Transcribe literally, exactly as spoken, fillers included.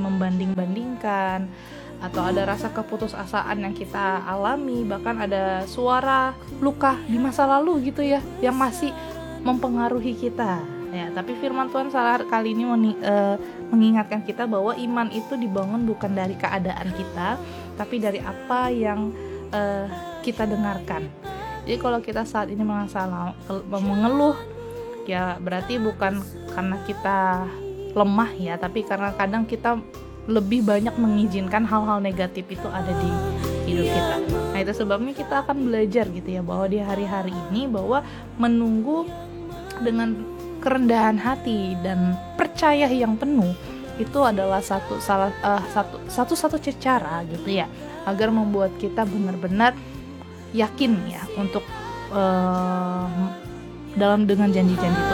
membanding-bandingkan, atau ada rasa keputusasaan yang kita alami, bahkan ada suara luka di masa lalu gitu ya yang masih mempengaruhi kita ya. Tapi firman Tuhan kali ini meni- uh, mengingatkan kita bahwa iman itu dibangun bukan dari keadaan kita, tapi dari apa yang uh, kita dengarkan. Jadi kalau kita saat ini masalah mengeluh ya, berarti bukan karena kita lemah ya, tapi karena kadang kita lebih banyak mengizinkan hal-hal negatif itu ada di hidup kita. Nah, itu sebabnya kita akan belajar gitu ya, bahwa di hari-hari ini bahwa menunggu dengan kerendahan hati dan percaya yang penuh itu adalah satu salah uh, satu satu-satu cara gitu ya, agar membuat kita benar-benar yakin ya untuk uh, dalam dengan janji-janji Tuhan.